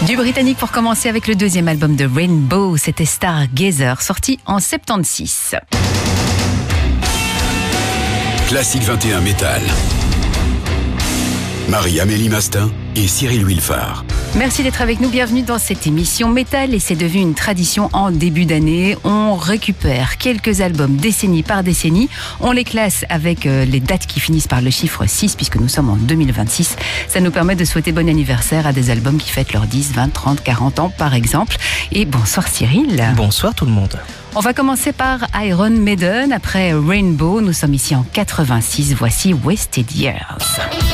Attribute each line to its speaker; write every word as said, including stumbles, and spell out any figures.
Speaker 1: Du britannique pour commencer avec le deuxième album de Rainbow, c'était Stargazer, sorti en soixante-seize.
Speaker 2: Classique vingt et un Métal. Marie-Amélie Mastin et Cyril Wilfard.
Speaker 1: Merci d'être avec nous, bienvenue dans cette émission Métal et c'est devenu une tradition en début d'année. On récupère quelques albums décennie par décennie, on les classe avec les dates qui finissent par le chiffre six puisque nous sommes en deux mille vingt-six. Ça nous permet de souhaiter bon anniversaire à des albums qui fêtent leurs dix, vingt, trente, quarante ans par exemple. Et bonsoir Cyril.
Speaker 3: Bonsoir tout le monde.
Speaker 1: On va commencer par Iron Maiden. Après Rainbow, nous sommes ici en quatre-vingt-six. Voici Wasted Years.